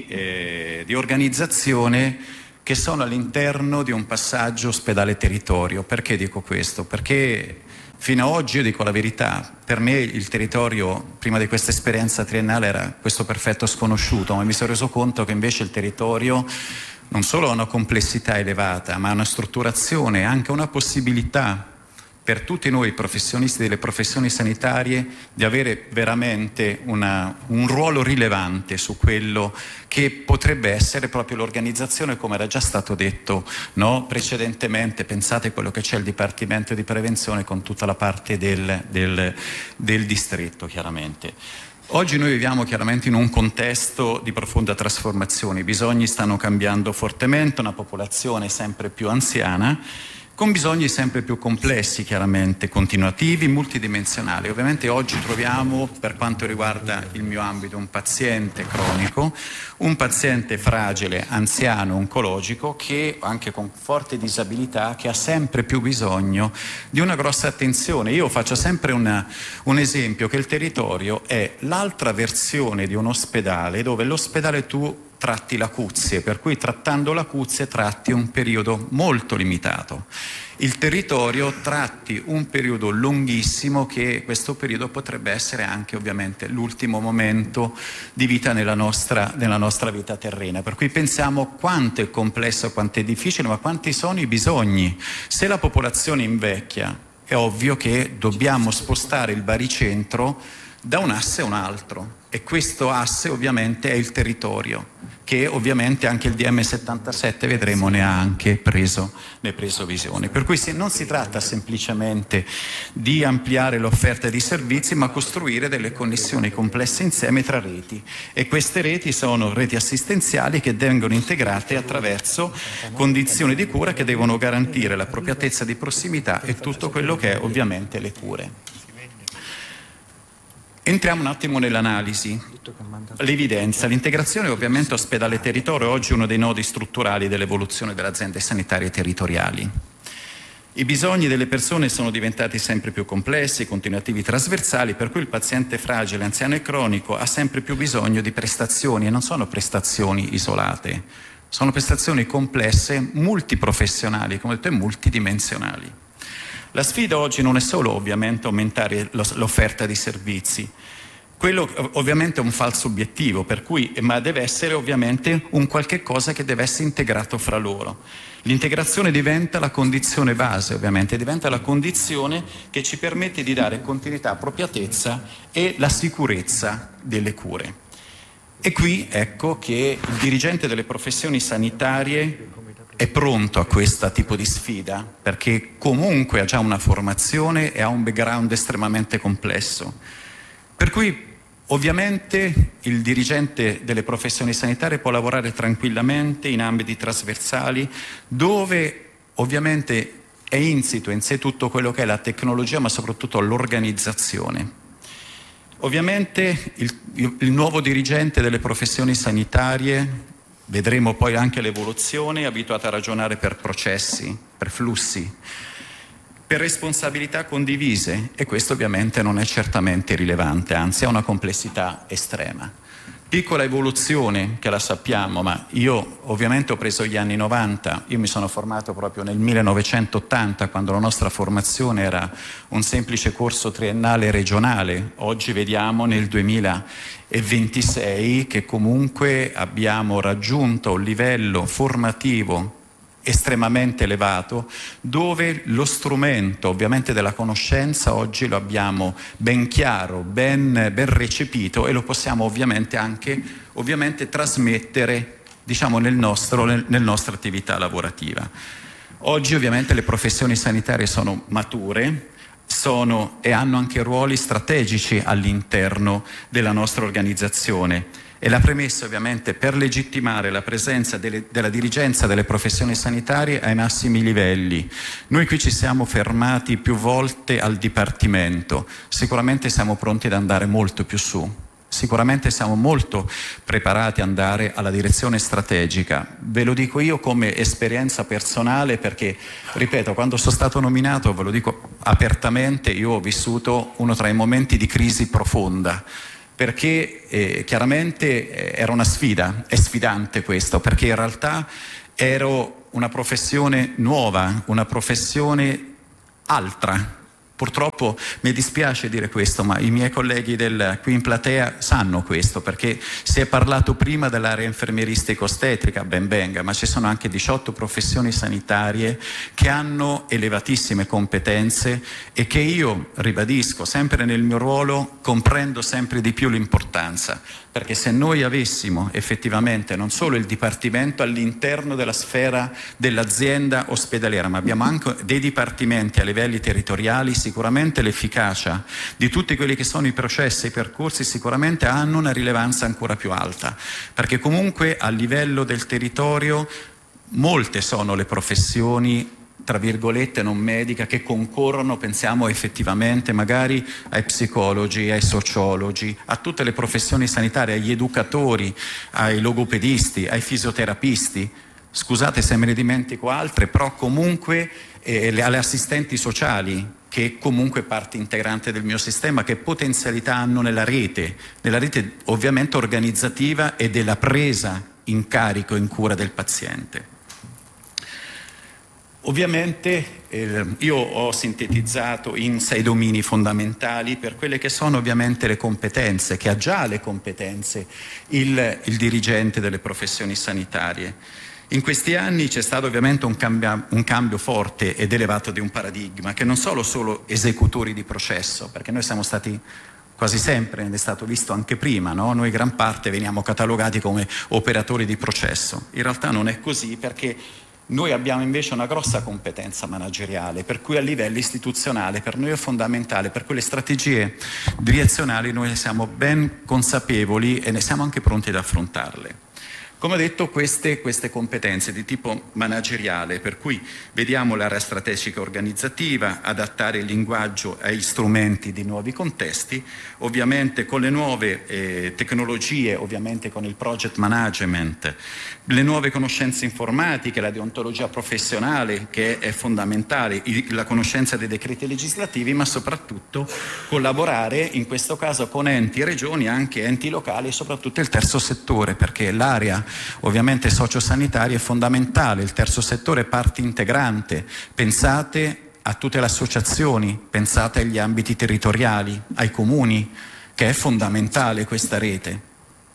di organizzazione che sono all'interno di un passaggio ospedale-territorio. Perché dico questo? Perché fino ad oggi, io dico la verità, per me il territorio, prima di questa esperienza triennale, era questo perfetto sconosciuto, ma mi sono reso conto che invece il territorio non solo ha una complessità elevata, ma ha una strutturazione, anche una possibilità per tutti noi professionisti delle professioni sanitarie di avere veramente un ruolo rilevante su quello che potrebbe essere proprio l'organizzazione, come era già stato detto, no? Precedentemente. Pensate a quello che c'è il Dipartimento di Prevenzione con tutta la parte del distretto, chiaramente. Oggi noi viviamo chiaramente in un contesto di profonda trasformazione, i bisogni stanno cambiando fortemente, una popolazione sempre più anziana, con bisogni sempre più complessi, chiaramente, continuativi, multidimensionali. Ovviamente oggi troviamo, per quanto riguarda il mio ambito, un paziente cronico, un paziente fragile, anziano, oncologico, che anche con forte disabilità, che ha sempre più bisogno di una grossa attenzione. Io faccio sempre un esempio, che il territorio è l'altra versione di un ospedale, dove l'ospedale tu tratti l'acuzie, per cui trattando l'acuzie tratti un periodo molto limitato. Il territorio tratti un periodo lunghissimo, che questo periodo potrebbe essere anche ovviamente l'ultimo momento di vita nella nostra vita terrena. Per cui pensiamo quanto è complesso, quanto è difficile, ma quanti sono i bisogni. Se la popolazione invecchia, è ovvio che dobbiamo spostare il baricentro da un asse a un altro, e questo asse ovviamente è il territorio, che ovviamente anche il DM77 vedremo ne ha anche preso visione. Per cui non si tratta semplicemente di ampliare l'offerta di servizi, ma costruire delle connessioni complesse insieme tra reti, e queste reti sono reti assistenziali che vengono integrate attraverso condizioni di cura che devono garantire l'appropriatezza di prossimità e tutto quello che è ovviamente le cure. Entriamo un attimo nell'analisi. L'evidenza, l'integrazione ovviamente ospedale-territorio è oggi uno dei nodi strutturali dell'evoluzione delle aziende sanitarie territoriali. I bisogni delle persone sono diventati sempre più complessi, continuativi, trasversali, per cui il paziente fragile, anziano e cronico ha sempre più bisogno di prestazioni, e non sono prestazioni isolate, sono prestazioni complesse, multiprofessionali, come ho detto, e multidimensionali. La sfida oggi non è solo ovviamente aumentare l'offerta di servizi, quello ovviamente è un falso obiettivo, ma deve essere ovviamente un qualche cosa che deve essere integrato fra loro. L'integrazione diventa la condizione base, ovviamente, diventa la condizione che ci permette di dare continuità, appropriatezza e la sicurezza delle cure. E qui ecco che il dirigente delle professioni sanitarie è pronto a questo tipo di sfida, perché comunque ha già una formazione e ha un background estremamente complesso. Per cui ovviamente il dirigente delle professioni sanitarie può lavorare tranquillamente in ambiti trasversali, dove ovviamente è insito in sé tutto quello che è la tecnologia, ma soprattutto l'organizzazione. Ovviamente il nuovo dirigente delle professioni sanitarie, vedremo poi anche l'evoluzione, è abituata a ragionare per processi, per flussi, per responsabilità condivise, e questo ovviamente non è certamente rilevante, anzi ha una complessità estrema. Piccola evoluzione, che la sappiamo, ma io ovviamente ho preso gli anni 90, io mi sono formato proprio nel 1980, quando la nostra formazione era un semplice corso triennale regionale. Oggi vediamo nel 2026 che comunque abbiamo raggiunto un livello formativo estremamente elevato, dove lo strumento ovviamente della conoscenza oggi lo abbiamo ben chiaro, ben recepito, e lo possiamo ovviamente anche trasmettere, diciamo, nella nostra attività lavorativa. Oggi ovviamente le professioni sanitarie sono mature, e hanno anche ruoli strategici all'interno della nostra organizzazione, e la premessa ovviamente per legittimare la presenza della dirigenza delle professioni sanitarie ai massimi livelli. Noi qui ci siamo fermati più volte al Dipartimento, sicuramente siamo pronti ad andare molto più su. Sicuramente siamo molto preparati ad andare alla direzione strategica. Ve lo dico io come esperienza personale perché, ripeto, quando sono stato nominato, ve lo dico apertamente, io ho vissuto uno tra i momenti di crisi profonda, perché chiaramente era una sfida, è sfidante questo, perché in realtà ero una professione nuova, una professione altra. Purtroppo mi dispiace dire questo, ma i miei colleghi qui in platea sanno questo, perché si è parlato prima dell'area infermieristico-ostetrica, ben venga, ma ci sono anche 18 professioni sanitarie che hanno elevatissime competenze e che io, ribadisco, sempre nel mio ruolo, comprendo sempre di più l'importanza, perché se noi avessimo effettivamente non solo il dipartimento all'interno della sfera dell'azienda ospedaliera, ma abbiamo anche dei dipartimenti a livelli territoriali, sicuramente l'efficacia di tutti quelli che sono i processi e i percorsi sicuramente hanno una rilevanza ancora più alta, perché comunque a livello del territorio molte sono le professioni tra virgolette non medica che concorrono, pensiamo effettivamente magari ai psicologi, ai sociologi, a tutte le professioni sanitarie, agli educatori, ai logopedisti, ai fisioterapisti, scusate se me ne dimentico altre, però comunque alle assistenti sociali, che comunque è parte integrante del mio sistema, che potenzialità hanno nella rete ovviamente organizzativa e della presa in carico, in cura del paziente. Ovviamente io ho sintetizzato in 6 domini fondamentali per quelle che sono ovviamente le competenze, che ha già le competenze il dirigente delle professioni sanitarie. In questi anni c'è stato ovviamente un cambio forte ed elevato di un paradigma, che non solo esecutori di processo, perché noi siamo stati quasi sempre, ed è stato visto anche prima, no? Noi gran parte veniamo catalogati come operatori di processo. In realtà non è così, perché noi abbiamo invece una grossa competenza manageriale, per cui a livello istituzionale per noi è fondamentale, per cui le strategie direzionali noi siamo ben consapevoli e ne siamo anche pronti ad affrontarle. Come ho detto, queste competenze di tipo manageriale, per cui vediamo l'area strategica organizzativa, adattare il linguaggio agli strumenti di nuovi contesti, ovviamente con le nuove tecnologie, ovviamente con il project management, le nuove conoscenze informatiche, la deontologia professionale che è fondamentale, la conoscenza dei decreti legislativi, ma soprattutto collaborare in questo caso con enti e regioni, anche enti locali e soprattutto il terzo settore, perché l'area ovviamente sociosanitaria è fondamentale, il terzo settore è parte integrante. Pensate a tutte le associazioni, pensate agli ambiti territoriali, ai comuni, che è fondamentale questa rete.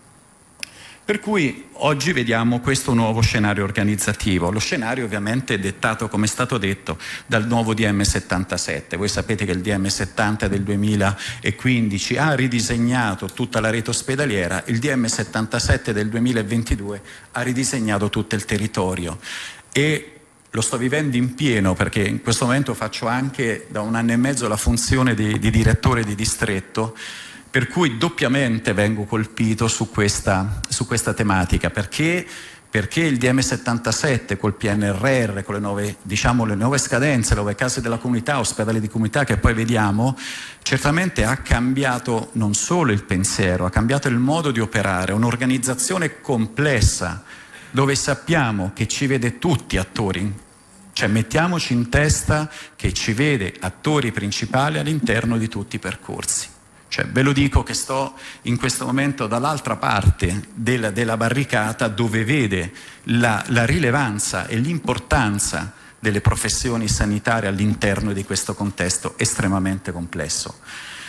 Per cui oggi vediamo questo nuovo scenario organizzativo. Lo scenario ovviamente è dettato, come è stato detto, dal nuovo DM77. Voi sapete che il DM70 del 2015 ha ridisegnato tutta la rete ospedaliera, il DM77 del 2022 ha ridisegnato tutto il territorio e lo sto vivendo in pieno, perché in questo momento faccio anche da 1 anno e mezzo la funzione di direttore di distretto, per cui doppiamente vengo colpito su questa tematica, perché il DM77 col PNRR, con le nuove scadenze, le nuove case della comunità, ospedali di comunità che poi vediamo, certamente ha cambiato non solo il pensiero, ha cambiato il modo di operare, un'organizzazione complessa dove sappiamo che ci vede tutti attori, cioè mettiamoci in testa che ci vede attori principali all'interno di tutti i percorsi. Cioè, ve lo dico che sto in questo momento dall'altra parte della barricata, dove vede la rilevanza e l'importanza delle professioni sanitarie all'interno di questo contesto estremamente complesso.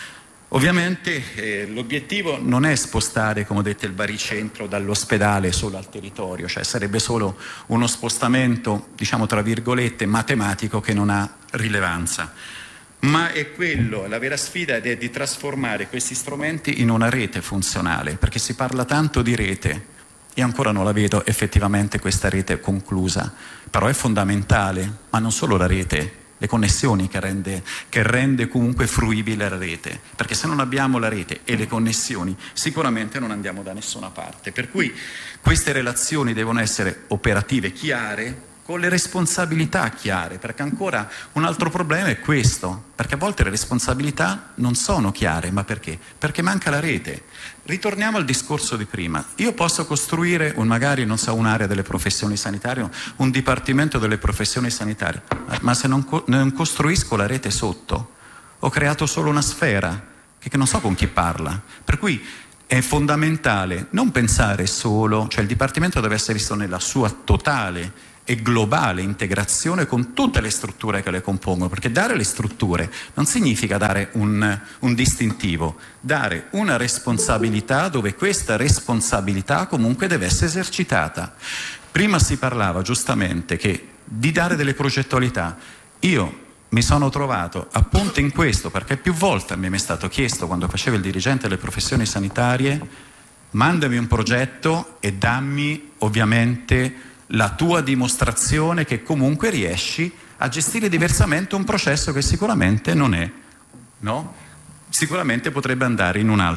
Ovviamente l'obiettivo non è spostare, come ho detto, il baricentro dall'ospedale solo al territorio, cioè sarebbe solo uno spostamento, diciamo tra virgolette, matematico che non ha rilevanza. Ma è quello, la vera sfida è di trasformare questi strumenti in una rete funzionale, perché si parla tanto di rete, io ancora non la vedo effettivamente questa rete conclusa, però è fondamentale, ma non solo la rete, le connessioni che rende comunque fruibile la rete, perché se non abbiamo la rete e le connessioni sicuramente non andiamo da nessuna parte. Per cui queste relazioni devono essere operative, chiare, con le responsabilità chiare, perché ancora un altro problema è questo, perché a volte le responsabilità non sono chiare, ma perché? Perché manca la rete. Ritorniamo al discorso di prima. Io posso costruire magari, non so, un'area delle professioni sanitarie, un dipartimento delle professioni sanitarie, ma se non costruisco la rete sotto, ho creato solo una sfera che non so con chi parla. Per cui è fondamentale non pensare solo, cioè il dipartimento deve essere visto nella sua totale e globale integrazione con tutte le strutture che le compongono, perché dare le strutture non significa dare un distintivo, dare una responsabilità dove questa responsabilità comunque deve essere esercitata. Prima si parlava giustamente di dare delle progettualità. Io mi sono trovato appunto in questo, perché più volte mi è stato chiesto, quando facevo il dirigente delle professioni sanitarie, mandami un progetto e dammi ovviamente la tua dimostrazione che comunque riesci a gestire diversamente un processo che sicuramente non è, no? Sicuramente potrebbe andare in un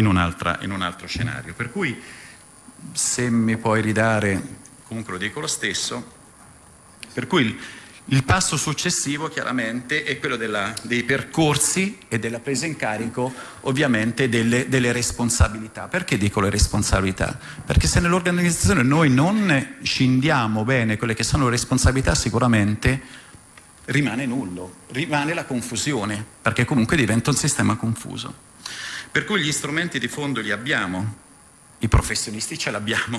altro scenario. Per cui, se mi puoi ridare, comunque lo dico lo stesso, per cui il passo successivo chiaramente è quello dei percorsi e della presa in carico ovviamente delle responsabilità. Perché dico le responsabilità? Perché se nell'organizzazione noi non scindiamo bene quelle che sono le responsabilità, sicuramente rimane nullo, rimane la confusione, perché comunque diventa un sistema confuso. Per cui gli strumenti di fondo li abbiamo, i professionisti ce l'abbiamo,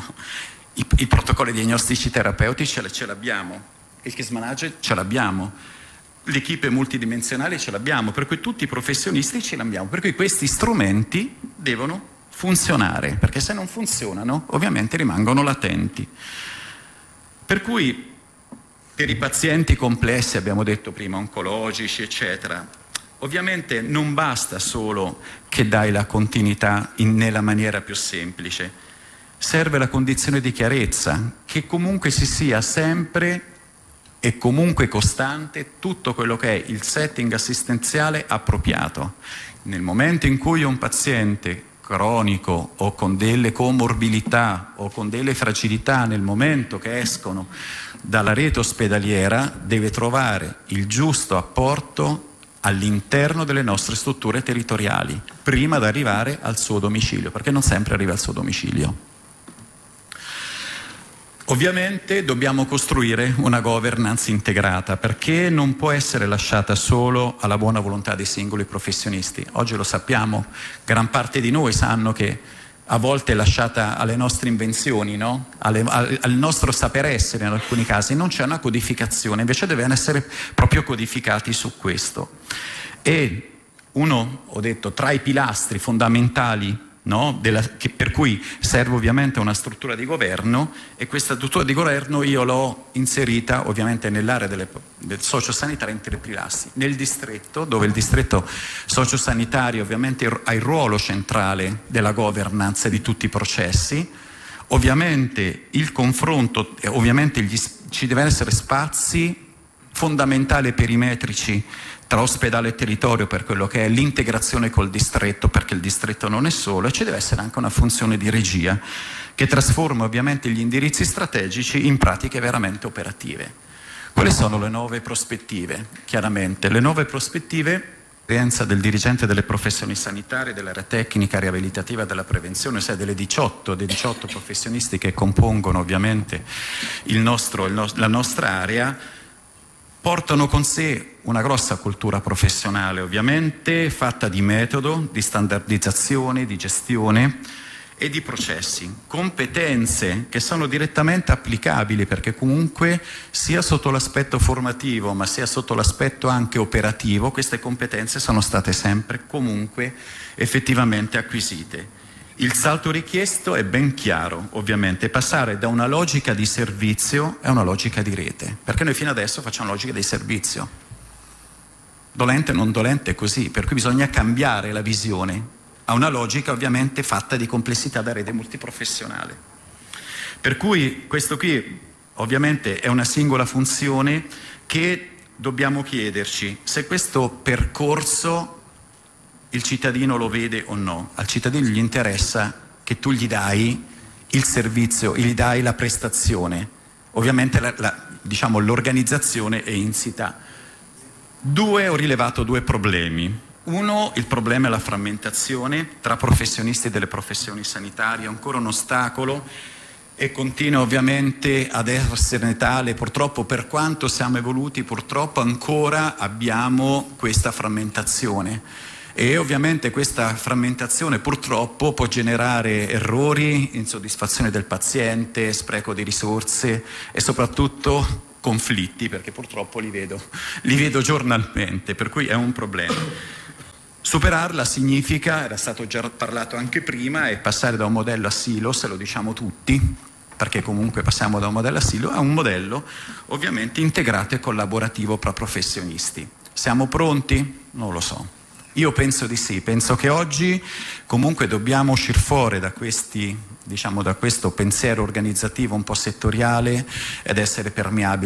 i protocolli diagnostici terapeutici ce l'abbiamo, il case manager ce l'abbiamo, l'equipe multidimensionale ce l'abbiamo, per cui tutti i professionisti ce l'abbiamo, per cui questi strumenti devono funzionare, perché se non funzionano ovviamente rimangono latenti. Per cui per i pazienti complessi, abbiamo detto prima, oncologici eccetera, ovviamente non basta solo che dai la continuità nella maniera più semplice, serve la condizione di chiarezza, che comunque si sia sempre e comunque costante tutto quello che è il setting assistenziale appropriato. Nel momento in cui un paziente cronico o con delle comorbidità o con delle fragilità, nel momento che escono dalla rete ospedaliera, deve trovare il giusto apporto all'interno delle nostre strutture territoriali, prima di arrivare al suo domicilio, perché non sempre arriva al suo domicilio. Ovviamente dobbiamo costruire una governance integrata, perché non può essere lasciata solo alla buona volontà dei singoli professionisti. Oggi lo sappiamo, gran parte di noi sanno che a volte è lasciata alle nostre invenzioni, no? al nostro saper essere in alcuni casi, non c'è una codificazione, invece devono essere proprio codificati su questo. E ho detto, tra i pilastri fondamentali, no? Per cui serve ovviamente una struttura di governo, e questa struttura di governo io l'ho inserita ovviamente nell'area del sociosanitario in 3 pilastri. Nel distretto, dove il distretto sociosanitario ovviamente ha il ruolo centrale della governance di tutti i processi, ovviamente il confronto, ovviamente ci devono essere spazi fondamentali perimetrici tra ospedale e territorio per quello che è l'integrazione col distretto, perché il distretto non è solo, e ci deve essere anche una funzione di regia che trasforma ovviamente gli indirizzi strategici in pratiche veramente operative. Quali sono le nuove prospettive? Chiaramente le nuove prospettive, l'esperienza del dirigente delle professioni sanitarie, dell'area tecnica, riabilitativa e della prevenzione, cioè dei 18 professionisti che compongono ovviamente la nostra area, portano con sé una grossa cultura professionale, ovviamente fatta di metodo, di standardizzazione, di gestione e di processi, competenze che sono direttamente applicabili, perché comunque sia sotto l'aspetto formativo ma sia sotto l'aspetto anche operativo queste competenze sono state sempre comunque effettivamente acquisite. Il salto richiesto è ben chiaro, ovviamente, passare da una logica di servizio a una logica di rete, perché noi fino adesso facciamo logica di servizio, dolente non dolente è così, per cui bisogna cambiare la visione a una logica ovviamente fatta di complessità da rete multiprofessionale. Per cui questo qui ovviamente è una singola funzione che dobbiamo chiederci se questo percorso il cittadino lo vede o no. Al cittadino gli interessa che tu gli dai il servizio, gli dai la prestazione. Ovviamente diciamo, l'organizzazione è insita. Ho rilevato 2 problemi. Uno, il problema è la frammentazione tra professionisti delle professioni sanitarie, ancora un ostacolo e continua ovviamente ad esserne tale. Purtroppo, per quanto siamo evoluti, purtroppo ancora abbiamo questa frammentazione. E ovviamente questa frammentazione purtroppo può generare errori, insoddisfazione del paziente, spreco di risorse e soprattutto conflitti, perché purtroppo li vedo giornalmente, per cui è un problema. Superarla significa, era stato già parlato anche prima, è passare da un modello a silos, lo diciamo tutti, perché comunque passiamo da un modello a silo a un modello ovviamente integrato e collaborativo tra professionisti. Siamo pronti? Non lo so. Io penso di sì, penso che oggi comunque dobbiamo uscire fuori da da questo pensiero organizzativo un po' settoriale ed essere permeabili